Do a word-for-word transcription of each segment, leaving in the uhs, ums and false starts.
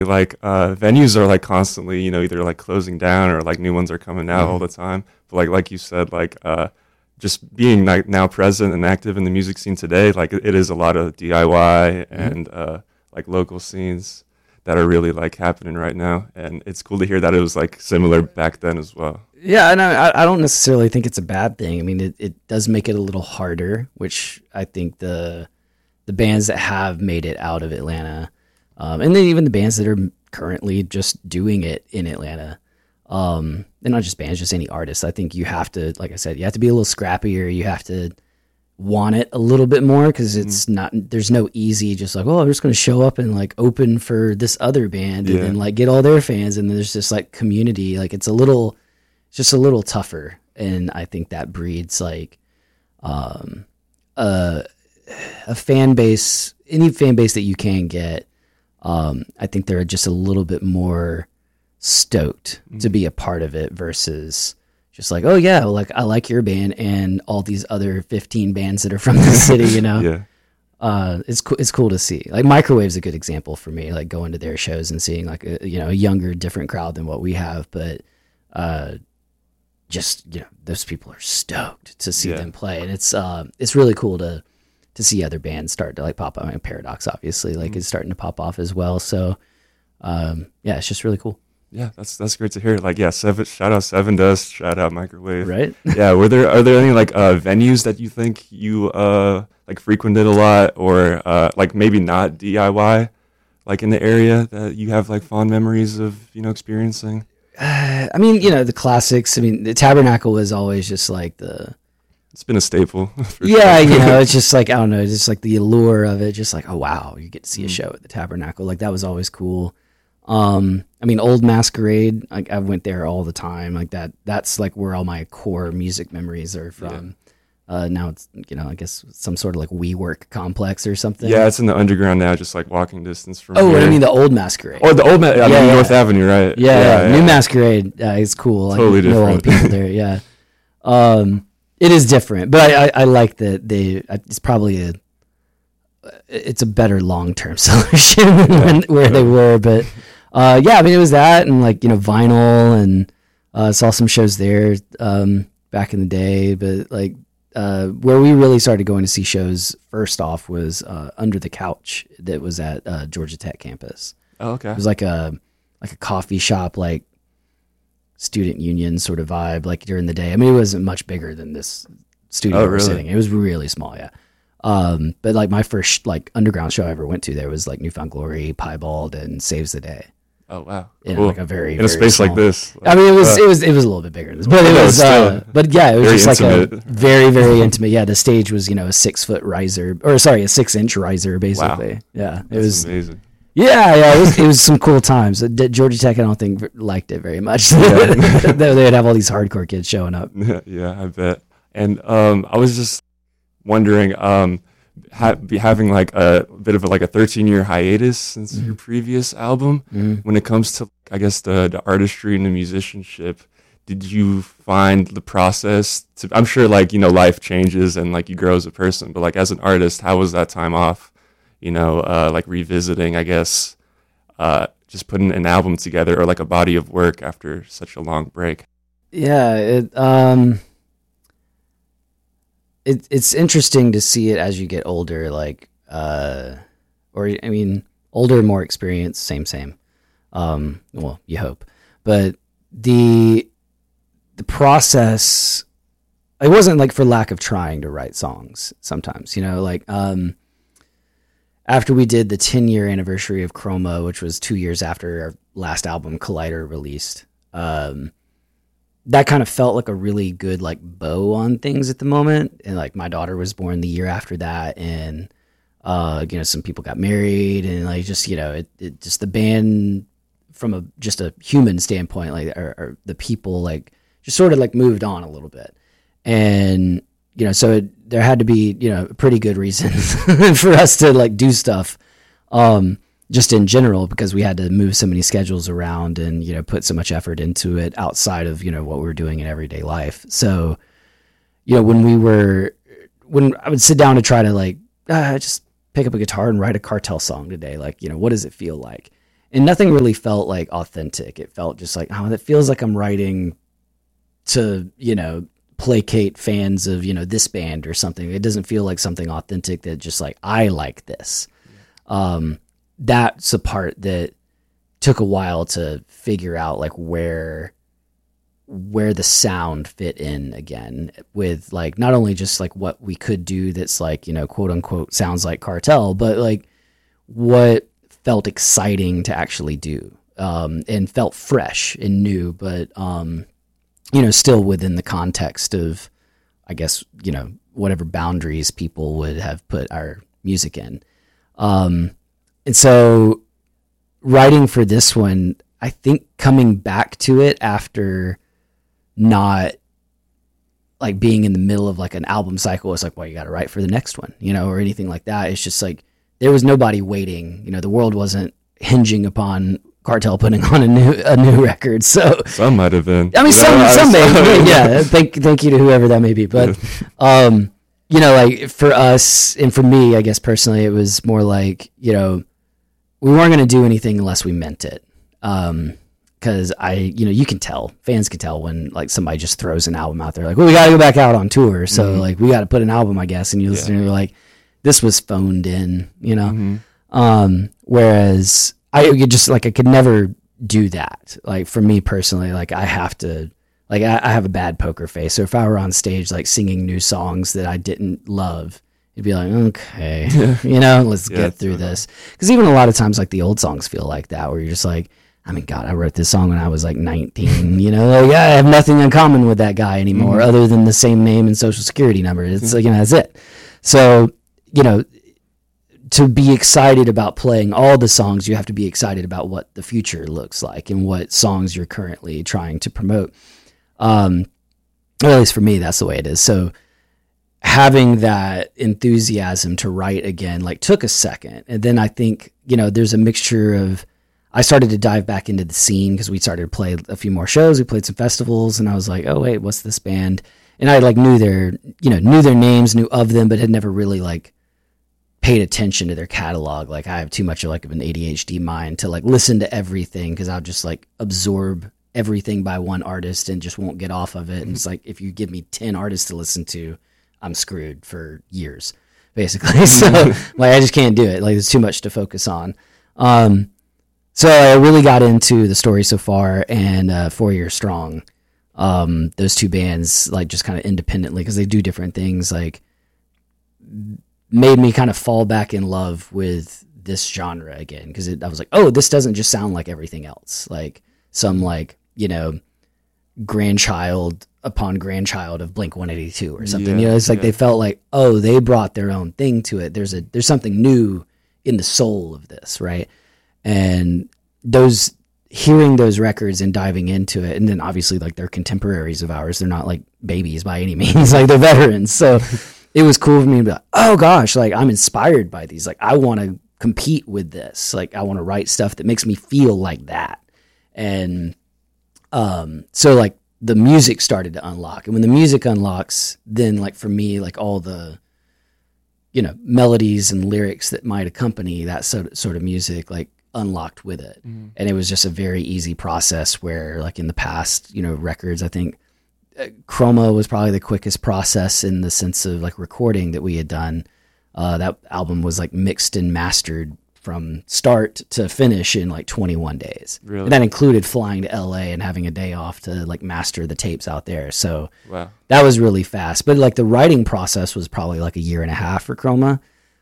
Like uh venues are like constantly, you know, either like closing down or like new ones are coming out all Mhm. the time. But like like you said, like uh just being like now present and active in the music scene today, like it, it is a lot of D I Y Mhm. and uh like local scenes that are really like happening right now. And it's cool to hear that it was like similar back then as well. Yeah, and I, I don't necessarily think it's a bad thing. I mean, it, it does make it a little harder, which I think the the bands that have made it out of Atlanta, um, and then even the bands that are currently just doing it in Atlanta, um, and not just bands, just any artists. I think you have to, like I said, you have to be a little scrappier. You have to want it a little bit more because it's Mm. not. There's no easy, just like, oh, I'm just going to show up and like open for this other band and Yeah. then like get all their fans, and then there's just like community. Like it's a little, it's just a little tougher, and I think that breeds like um, a a fan base, any fan base that you can get. Um, I think they're just a little bit more stoked to be a part of it versus just like, oh yeah, like I like your band and all these other fifteen bands that are from the city, you know. Yeah. Uh, it's cool. It's cool to see. Like Microwave's a good example for me. Like going to their shows and seeing like a, you know, a younger, different crowd than what we have, but uh, just you know, those people are stoked to see Yeah. them play, and it's uh, it's really cool to to see other bands start to like pop up. I mean, Paradox obviously like is starting to pop off as well. So um, yeah, it's just really cool, Yeah, that's that's great to hear. Like, yeah, Seven, shout out Seven Dust, shout out Microwave. right? Yeah, were there are there any like uh venues that you think you uh like frequented a lot, or uh like maybe not D I Y, like in the area that you have like fond memories of, you know, experiencing? I mean, you know, the classics. I mean, the Tabernacle was always just like the It's been a staple. for yeah, sure. you know, it's just like I don't know, it's just like the allure of it. Just like, oh wow, you get to see a show at the Tabernacle. Like that was always cool. Um, I mean, Old Masquerade. Like I went there all the time. Like that. That's like where all my core music memories are from. Uh, now it's you know, I guess some sort of like WeWork complex or something. Yeah, it's in the underground now, just like walking distance from Oh, here. I mean the Old Masquerade. Oh, the old man, I Yeah, mean, yeah. North Avenue, right? Yeah, yeah, New Masquerade uh, is cool. Totally I know all the different. people there. Yeah, um, it is different, but I, I, I like that they. It's probably a. It's a better long term solution than where they were, but uh, yeah, I mean it was that, and like you know Vinyl, and uh, saw some shows there um, back in the day, but like. Uh, where we really started going to see shows first off was uh, Under the Couch that was at uh, Georgia Tech campus. Oh, okay. It was like a like a coffee shop, like student union sort of vibe, like during the day. I mean, it wasn't much bigger than this studio Oh, we're really? sitting. It was really small, yeah. Um, but like my first like underground show I ever went to, there was like Newfound Glory, Piebald, and Saves the Day. Oh, wow. In Cool. like a very in a very space like small- this. I mean, it was Uh, it was it was a little bit bigger, than this, but it No, was still uh, but yeah, it was very just like a intimate. very very intimate. Yeah, the stage was you know a six foot riser, or sorry, a six inch riser, basically. Yeah, it That's was. amazing. Yeah, yeah, it was, it was some cool times. Uh, D- Georgia Tech, I don't think v- liked it very much. they they would have all these hardcore kids showing up. Yeah, I bet. And um, I was just wondering, um, ha- be having like a bit of a, like a thirteen year hiatus since your previous album. Mhm. When it comes to, I guess, the the artistry and the musicianship, did you find the process to? I'm sure, like you know, life changes and like you grow as a person, but like as an artist, how was that time off? You know, uh, like revisiting, I guess, uh, just putting an album together or like a body of work after such a long break. Yeah, it um, it it's interesting to see it as you get older, like uh, or I mean, older, more experienced, same, same. Um, well, you hope, but the the process, it wasn't like for lack of trying to write songs. Sometimes, you know, like um. After we did the ten year anniversary of Chroma, which was two years after our last album Collider released, um, that kind of felt like a really good like bow on things at the moment. And like my daughter was born the year after that, and uh, you know some people got married, and like just you know it, it just the band from a just a human standpoint, like or, or the people like just sort of like moved on a little bit, and you know so it, there had to be you know a pretty good reason for us to like do stuff um just in general, because we had to move so many schedules around and you know put so much effort into it outside of you know what we we're doing in everyday life. So you know when we were when I would sit down to try to like ah, just pick up a guitar and write a Cartel song today, like you know what does it feel like, and nothing really felt like authentic. It felt just like, oh, that feels like I'm writing to, you know, placate fans of, you know, this band or something. It doesn't feel like something authentic that just like, I like this. Yeah. Um, that's a part that took a while to figure out, like where where the sound fit in again, with like not only just like what we could do that's like, you know, quote unquote sounds like Cartel, but like what felt exciting to actually do, um, and felt fresh and new, but um, you know, still within the context of, I guess, you know, whatever boundaries people would have put our music in. Um, and so writing for this one, I think coming back to it after not like being in the middle of like an album cycle, it's like, well, you got to write for the next one, you know, or anything like that. It's just like, there was nobody waiting, you know, the world wasn't hinging upon Cartel putting on a new, a new record. So some might have been, I mean, some, some may, yeah, thank, thank you to whoever that may be. But, um, you know, like for us and for me, I guess personally, it was more like, you know, we weren't going to do anything unless we meant it. Um, cause I, you know, you can tell, fans can tell when like somebody just throws an album out there, like, well, we got to go back out on tour. So mm-hmm. like, we got to put an album, I guess. And you listen yeah. and you're like, this was phoned in, you know? Mm-hmm. Um, whereas I could just like, I could never do that. Like for me personally, like I have to, like I, I have a bad poker face. So if I were on stage, like singing new songs that I didn't love, you'd be like, okay, you know, let's yeah, get through this. Because even a lot of times, like the old songs feel like that, where you're just like, I mean, God, I wrote this song when I was like nineteen, you know, like I have nothing in common with that guy anymore, mm-hmm. other than the same name and social security number. It's mm-hmm. like, you know, that's it. So, you know, to be excited about playing all the songs, you have to be excited about what the future looks like and what songs you're currently trying to promote. Um, or at least for me, that's the way it is. So, having that enthusiasm to write again, like took a second. And then I think, you know, there's a mixture of, I started to dive back into the scene because we started to play a few more shows. We played some festivals and I was like, oh wait, what's this band? And I like knew their, you know, knew their names, knew of them, but had never really like paid attention to their catalog. Like I have too much of like of an A D H D mind to like listen to everything, because I'll just like absorb everything by one artist and just won't get off of it. And it's like, if you give me ten artists to listen to, I'm screwed for years, basically. So like, I just can't do it. Like there's too much to focus on. Um, so I really got into The Story So Far and uh, Four Year Strong. Um, those two bands, like just kind of independently, because they do different things, like made me kind of fall back in love with this genre again. Because I was like, oh, this doesn't just sound like everything else. Like some like, you know, grandchild upon grandchild of Blink one eighty-two or something. Yeah, you know, it's like yeah. they felt like, oh, they brought their own thing to it. There's a there's something new in the soul of this, right? And those hearing those records and diving into it, and then obviously like they're contemporaries of ours. They're not like babies by any means, like they're veterans. So it was cool for me to be like, oh gosh, like I'm inspired by these. Like I want to compete with this. Like I want to write stuff that makes me feel like that. And um, so like the music started to unlock. And when the music unlocks, then like for me, like all the, you know, melodies and lyrics that might accompany that sort of, sort of music, like unlocked with it. Mm. And it was just a very easy process where like in the past, you know, records, I think uh, Chroma was probably the quickest process in the sense of like recording that we had done. Uh, that album was like mixed and mastered from start to finish in like twenty-one days. Really? And that included flying to L A and having a day off to like master the tapes out there. So wow. That was really fast. But like the writing process was probably like a year and a half for Chroma.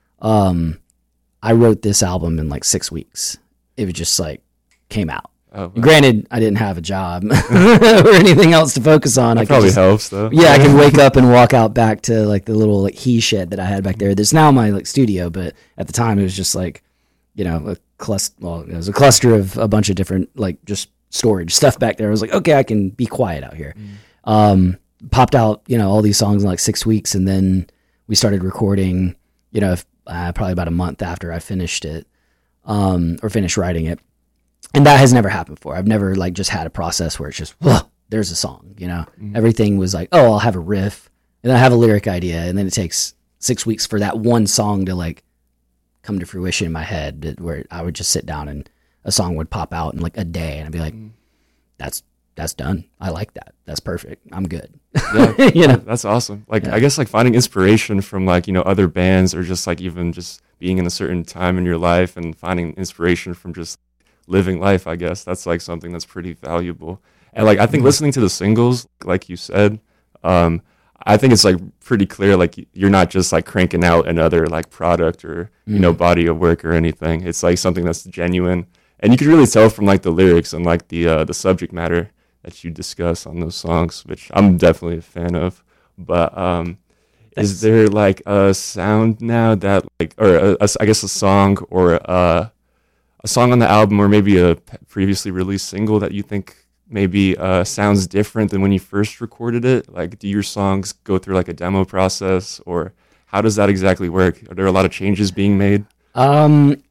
Um, I wrote this album in like six weeks. It was just like came out. Oh, wow. Granted, I didn't have a job or anything else to focus on. That I probably just, helps though. Yeah, I can wake up and walk out back to like the little like he shed that I had back there. There's now my like studio, but at the time it was just like, you know, a cluster, well, it was a cluster of a bunch of different, like, just storage stuff back there. I was like, okay, I can be quiet out here. Mm. Um, popped out, you know, all these songs in like six weeks. And then we started recording, you know, uh, probably about a month after I finished it, um, or finished writing it. And that has never happened before. I've never, like, just had a process where it's just, whoa, there's a song, you know? Mm. Everything was like, oh, I'll have a riff, and then I have a lyric idea, and then it takes six weeks for that one song to, like, come to fruition in my head, where I would just sit down and a song would pop out in like a day, and I'd be like, Mm. that's that's done. I like that. That's perfect. I'm good. Yeah, you know, that's awesome. Like, Yeah. I guess like finding inspiration from like, you know, other bands, or just like even just being in a certain time in your life and finding inspiration from just living life, I guess that's like something that's pretty valuable. And like, I think Mhm. listening to the singles, like you said, um, I think it's like pretty clear, like y- you're not just like cranking out another like product or, you know, Mhm. body of work or anything. It's like something that's genuine. And you can really tell from like the lyrics and like the, uh, the subject matter that you discuss on those songs, which I'm definitely a fan of. But, um, Thanks. is there like a sound now that like, or a, a, I guess a song or a, a song on the album, or maybe a p- previously released single that you think maybe uh, sounds different than when you first recorded it? Like, do your songs go through like a demo process, or how does that exactly work? Are there a lot of changes being made? Um,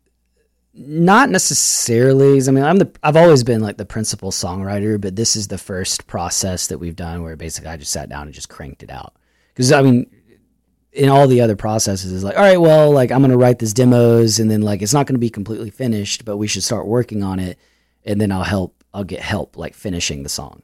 not necessarily. I mean, I'm the I've always been like the principal songwriter, but this is the first process that we've done where basically I just sat down and just cranked it out. Because I mean, in all the other processes, is like, all right, well, like I'm gonna write this demos, and then like it's not gonna be completely finished, but we should start working on it, and then I'll help. I'll get help like finishing the song.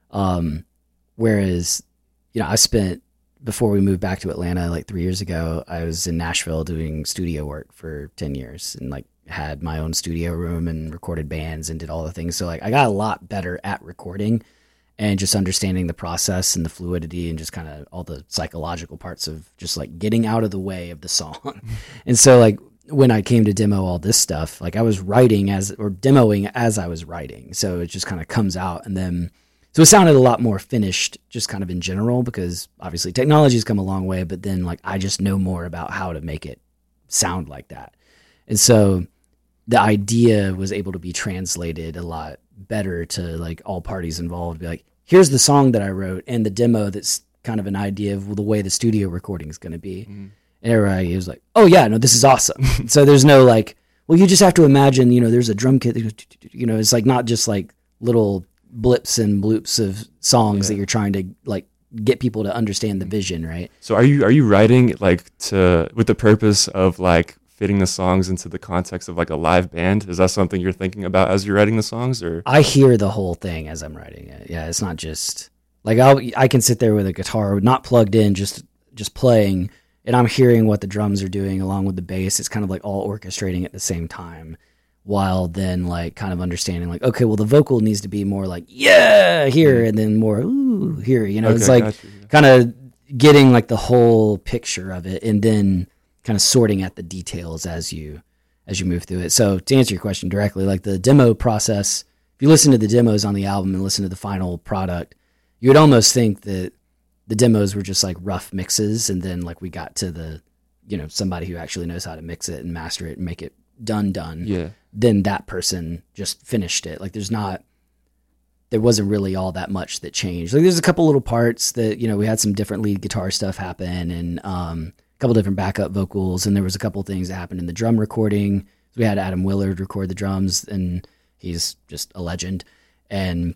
Um, whereas, you know, I spent before we moved back to Atlanta like three years ago, I was in Nashville doing studio work for ten years, and like had my own studio room and recorded bands and did all the things. So like I got a lot better at recording and just understanding the process and the fluidity and just kind of all the psychological parts of just like getting out of the way of the song. And so like when I came to demo all this stuff, like I was writing as or demoing as I was writing. So it just kind of comes out, and then so it sounded a lot more finished just kind of in general, because obviously technology's come a long way, but then like I just know more about how to make it sound like that. And so the idea was able to be translated a lot better to like all parties involved. Be like, here's the song that I wrote and the demo that's kind of an idea of the way the studio recording is going to be. Mm. And everybody was like, oh yeah, no, this is awesome. So there's no like, well, you just have to imagine, you know, there's a drum kit, you know, it's like not just like little blips and bloops of songs Yeah. that you're trying to like get people to understand the vision, right? So are you are you writing like to with the purpose of like fitting the songs into the context of like a live band? Is that something you're thinking about as you're writing the songs, or? I hear the whole thing as I'm writing it. Yeah, it's not just like I'll I can sit there with a guitar not plugged in, just just playing, and I'm hearing what the drums are doing along with the bass. It's kind of like all orchestrating at the same time, while then like kind of understanding like, okay, well the vocal needs to be more like yeah here, and then more ooh here. You know, Okay, it's like got you, yeah. kind of getting like the whole picture of it, and then kind of sorting at the details as you as you move through it. So to answer your question directly, like the demo process, if you listen to the demos on the album and listen to the final product, you would almost think that the demos were just like rough mixes, and then like we got to the, you know, somebody who actually knows how to mix it and master it and make it done done. Yeah. Then that person just finished it. Like there's not there wasn't really all that much that changed. Like there's a couple little parts that, you know, we had some different lead guitar stuff happen, and um a couple different backup vocals, and there was a couple things that happened in the drum recording. So we had Adam Willard record the drums, and he's just a legend. And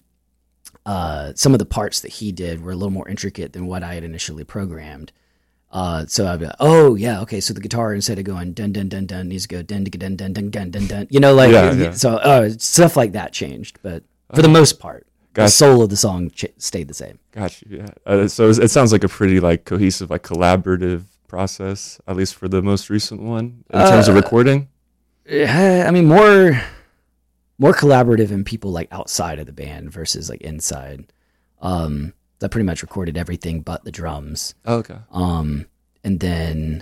uh, some of the parts that he did were a little more intricate than what I had initially programmed. Uh, so I'd be like, oh yeah, okay. So the guitar, instead of going dun dun dun dun, needs to go dun dun dun dun dun dun dun. You know, like Yeah, yeah. so uh, stuff like that changed, but for the most part, the Gotcha. soul of the song ch- stayed the same. Got you. Yeah. Uh, so it sounds like a pretty like cohesive, like collaborative process, at least for the most recent one in terms of Uh, recording. Yeah, I mean, more more collaborative and people like outside of the band versus like inside. Um, I pretty much recorded everything but the drums. Oh, okay. Um, and then,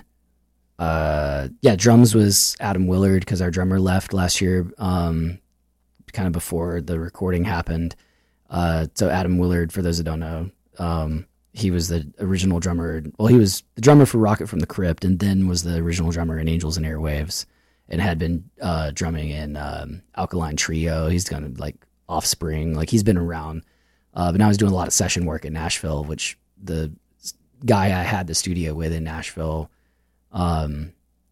uh, yeah, drums was Adam Willard because our drummer left last year, um, kind of before the recording happened. Uh, so Adam Willard, for those that don't know, um, he was the original drummer. Well, he was the drummer for Rocket from the Crypt, and then was the original drummer in Angels and Airwaves, and had been uh, drumming in um, Alkaline Trio. He's kind of like Offspring. Like he's been around. Uh, but now he's doing a lot of session work in Nashville, which the guy I had the studio with in Nashville, um,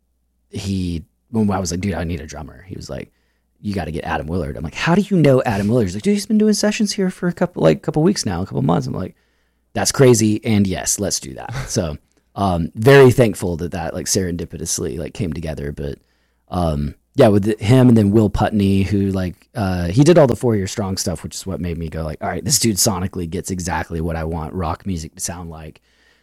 he, when I was like, dude, I need a drummer. He was like, you got to get Adam Willard. I'm like, how do you know Adam Willard? He's like, dude, he's been doing sessions here for a couple, like couple weeks now, a couple months. I'm like, that's crazy. And yes, let's do that. So, um, very thankful that that like serendipitously like came together. But, um, yeah, with the, him and then Will Putney, who like uh, he did all the Four Year Strong stuff, which is what made me go like, all right, this dude sonically gets exactly what I want rock music to sound like.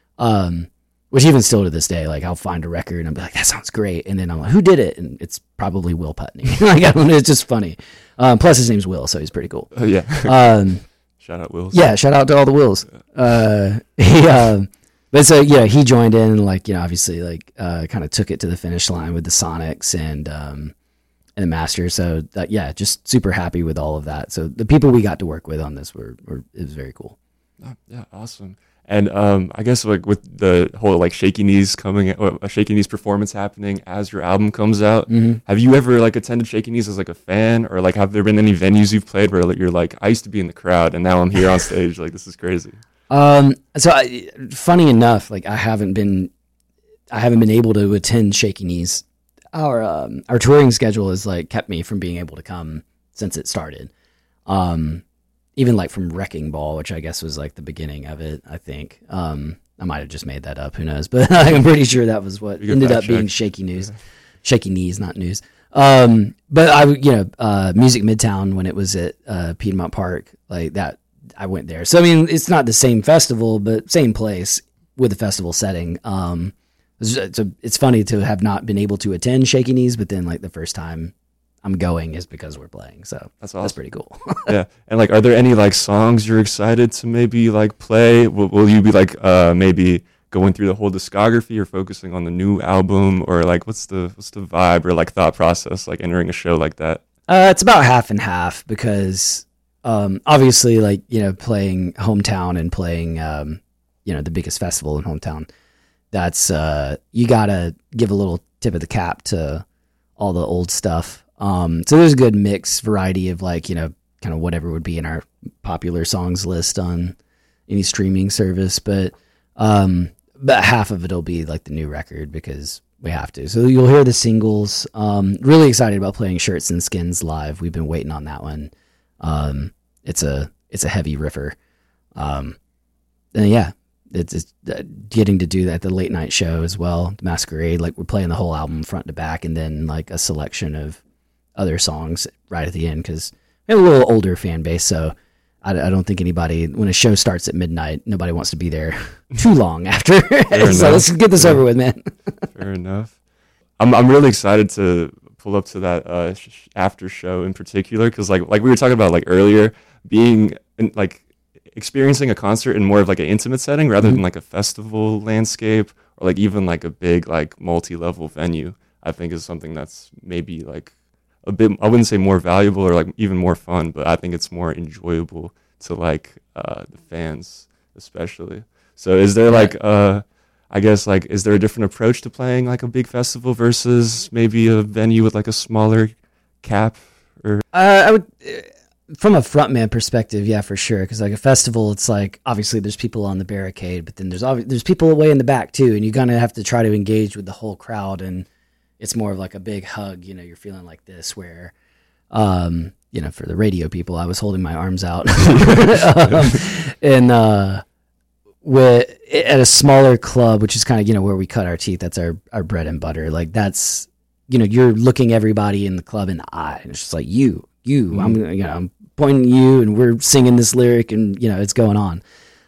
Um, which even still to this day, like I'll find a record and I'll be like, that sounds great, and then I'm like, who did it? And it's probably Will Putney. Like I don't know, it's just funny. Um, plus his name's Will, so he's pretty cool. Oh yeah. Um, shout out Will. Yeah, shout out to all the Wills. Uh, he, uh, but so yeah, he joined in and like you know obviously like uh, kind of took it to the finish line with the Sonics and um, and the Masters. So that, yeah, just super happy with all of that. So the people we got to work with on this were, were it was very cool. Oh, yeah, awesome. And um, I guess like with the whole like Shaky Knees coming, uh, a Shaky Knees performance happening as your album comes out, mm-hmm. have you ever like attended Shaky Knees as like a fan, or like have there been any venues you've played where like, you're like, I used to be in the crowd and now I'm here on stage, like this is crazy? Um, so I, funny enough, like I haven't been, I haven't been able to attend Shaky Knees. Our um, our touring schedule has like kept me from being able to come since it started. Um. Even like from Wrecking Ball, which I guess was like the beginning of it, I think. Um, I might have just made that up, who knows? But I'm pretty sure that was what ended up check. being Shaky News. Shaky Knees, not news. Um, but I, you know, uh, Music Midtown when it was at uh, Piedmont Park, like that, I went there. So, I mean, it's not the same festival, but same place with the festival setting. Um, it's, it's, a, it's funny to have not been able to attend Shaky Knees, but then like the first time I'm going is because we're playing, so that's awesome. That's pretty cool. Yeah, and like, are there any like songs you're excited to maybe like play? Will, will you be like uh, maybe going through the whole discography, or focusing on the new album, or like what's the what's the vibe or like thought process like entering a show like that? Uh, it's about half and half because um, obviously, like you know, playing hometown and playing um, you know the biggest festival in hometown. That's uh, you gotta give a little tip of the cap to all the old stuff. Um, so there's a good mix variety of like, you know, kind of whatever would be in our popular songs list on any streaming service. But, um, but half of it'll be like the new record because we have to. So you'll hear the singles. Um, really excited about playing Shirts and Skins live. We've been waiting on that one. Um, it's a, it's a heavy riffer. Um, and yeah, it's, it's uh, getting to do that, the late night show as well. The Masquerade, like we're playing the whole album front to back and then like a selection of other songs right at the end because we have a little older fan base, so I, I don't think anybody, when a show starts at midnight, nobody wants to be there too long after. So let's get this yeah. over with, man. Fair enough. I'm I'm really excited to pull up to that uh, sh- after show in particular because like like we were talking about like earlier, being in, like experiencing a concert in more of like an intimate setting rather mm-hmm. than like a festival landscape or like even like a big like multi-level venue, I think is something that's maybe like a bit, I wouldn't say more valuable or like even more fun, but I think it's more enjoyable to like uh, the fans especially. So is there like, uh, I guess like, is there a different approach to playing like a big festival versus maybe a venue with like a smaller cap? Or uh, I would, from a frontman perspective, yeah, for sure. Because like a festival, it's like obviously there's people on the barricade, but then there's obvi- there's people away in the back too, and you're gonna have to try to engage with the whole crowd and. It's more of like a big hug, you know, you're feeling like this where, um, you know, for the radio people, I was holding my arms out. um, and uh, with, at a smaller club, which is kind of, you know, where we cut our teeth, that's our, our bread and butter. Like that's, you know, you're looking everybody in the club in the eye. And it's just like, you, you, mm-hmm. I'm, you know, I'm pointing at you and we're singing this lyric and, you know, it's going on.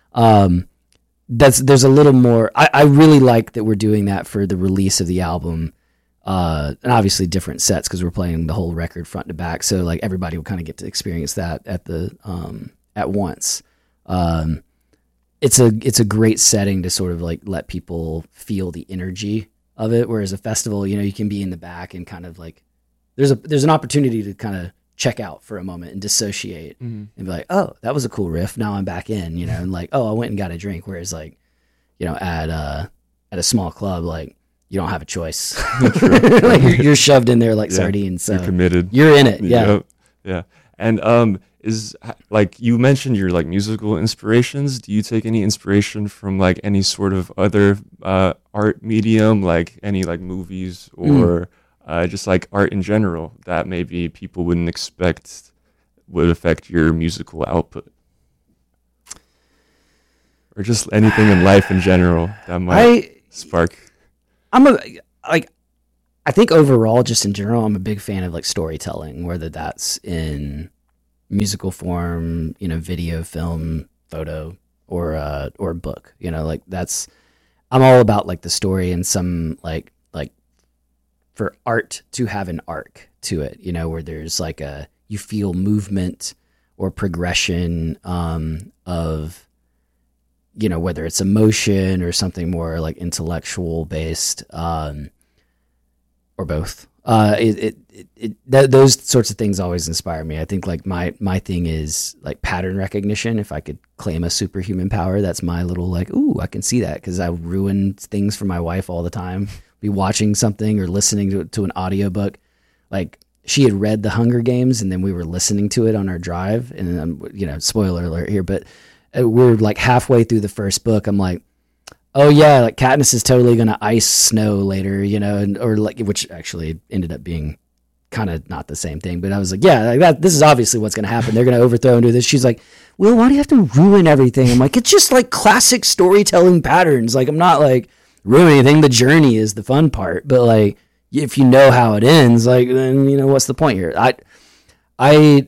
Um, that's, there's a little more, I, I really like that we're doing that for the release of the album. Uh, and obviously different sets because we're playing the whole record front to back. So like everybody will kind of get to experience that at the, um, at once. Um, it's a, it's a great setting to sort of like let people feel the energy of it. Whereas a festival, you know, you can be in the back and kind of like, there's a, there's an opportunity to kind of check out for a moment and dissociate mm-hmm. and be like, oh, that was a cool riff. Now I'm back in, you know, and like, oh, I went and got a drink. Whereas like, you know, at, uh, at a small club, like, you don't have a choice. Like you're, you're shoved in there like yeah, sardines. So you're committed. You're in it. Yeah. Yep. Yeah. And um, is like you mentioned your like musical inspirations. Do you take any inspiration from like any sort of other uh, art medium, like any like movies or mm. uh, just like art in general that maybe people wouldn't expect would affect your musical output? Or just anything in life in general that might I, spark. I'm a like I think overall, just in general, I'm a big fan of like storytelling, whether that's in musical form, you know, video, film, photo, or uh, or book. You know, like that's I'm all about like the story and some like like for art to have an arc to it. You know, where there's like a you feel movement or progression um, of, you know, whether it's emotion or something more like intellectual based, um, or both. Uh, it, it, it, it th- those sorts of things always inspire me. I think like my, my thing is like pattern recognition. If I could claim a superhuman power, that's my little like, ooh, I can see that. Cause I ruin things for my wife all the time. Be watching something or listening to, to an audiobook. Like she had read the Hunger Games and then we were listening to it on our drive, and um, you know, spoiler alert here, but we're like halfway through the first book. I'm like, oh yeah, like Katniss is totally gonna ice Snow later, you know, and or like, which actually ended up being kind of not the same thing. But I was like, yeah, like that. This is obviously what's gonna happen. They're gonna overthrow and do this. She's like, well, why do you have to ruin everything? I'm like, it's just like classic storytelling patterns. Like I'm not like ruining anything. The journey is the fun part. But like, if you know how it ends, like then you know what's the point here. I, I,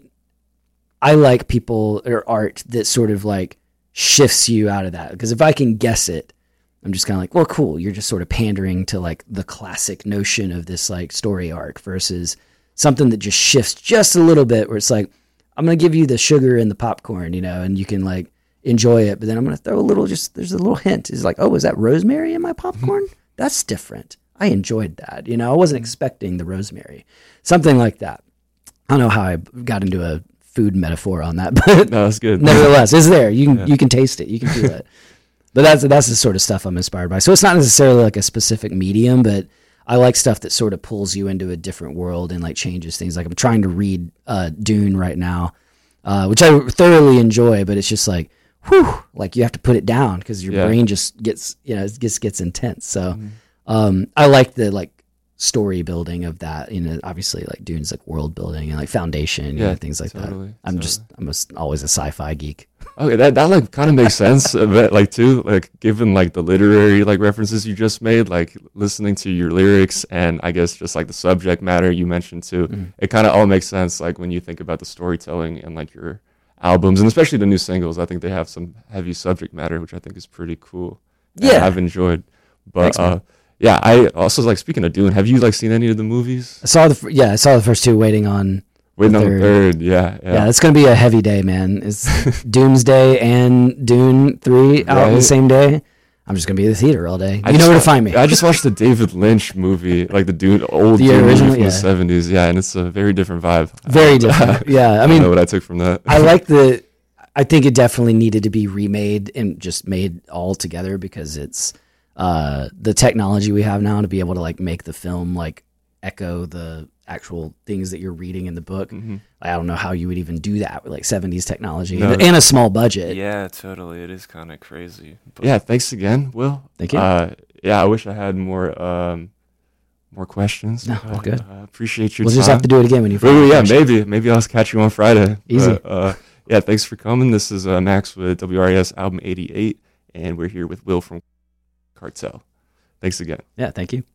I like people or art that sort of like shifts you out of that, because if I can guess it, I'm just kind of like, well, cool. You're just sort of pandering to like the classic notion of this like story arc versus something that just shifts just a little bit, where it's like, I'm going to give you the sugar and the popcorn, you know, and you can like enjoy it. But then I'm going to throw a little, just, there's a little hint. It's like, oh, is that rosemary in my popcorn? That's different. I enjoyed that. You know, I wasn't expecting the rosemary, something like that. I don't know how I got into a food metaphor on that, but No, that's good. nevertheless, it's there. You can, Yeah. you can taste it. You can feel it. But that's that's the sort of stuff I'm inspired by. So it's not necessarily like a specific medium, but I like stuff that sort of pulls you into a different world and like changes things. Like I'm trying to read uh, Dune right now, uh, which I thoroughly enjoy, but it's just like, whew, like you have to put it down because your Yeah. brain just gets, you know, it just gets intense. So um, I like the like story building of that. You know, obviously like Dune's like world building and like foundation, you Yeah, know, things like totally, that. I'm totally. just I'm just always a sci-fi geek. Okay, that that like kind of makes sense a bit, like too, like given like the literary like references you just made, like listening to your lyrics and I guess just like the subject matter you mentioned too, Mm. it kind of all makes sense. Like when you think about the storytelling and like your albums, and especially the new singles, I think they have some heavy subject matter, which I think is pretty cool. and Yeah. I've enjoyed. But Thanks, man. uh, yeah, I also like speaking of Dune. Have you like seen any of the movies? I saw the fir- yeah, I saw the first two. Waiting on Waiting on the third. third, yeah, yeah. Yeah, it's gonna be a heavy day, man. It's Doomsday and Dune three out on the Right. same day. I'm just gonna be in the theater all day. I You know just where wa- to find me. I just watched the David Lynch movie, like the Dune, old The Dune original, movie from yeah. the seventies. Yeah, and it's a very different vibe. Very different. Yeah, I I mean, know what I took from that. I like the. I think it definitely needed to be remade and just made all together because it's uh, the technology we have now to be able to like make the film like echo the actual things that you're reading in the book. Mhm. I don't know how you would even do that with like seventies technology No. and, and a small budget. Yeah, totally. It is kind of crazy. But Yeah, thanks again, Will. Thank you. Uh, yeah, I wish I had more um, more questions. No, all but, good. Uh, appreciate your We'll time. just have to do it again when you. Well, find yeah, it. maybe maybe I'll catch you on Friday. Easy. But, uh, yeah, thanks for coming. This is uh, Max with W R E S Album eighty-eight, and we're here with Will from Cartel. Thanks again. Yeah, thank you.